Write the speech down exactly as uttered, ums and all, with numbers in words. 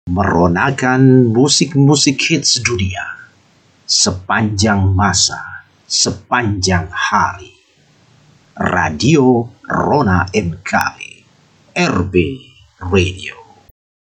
meronakan musik-musik hits dunia sepanjang masa, sepanjang hari. Radio Rona M K B, R B Radio.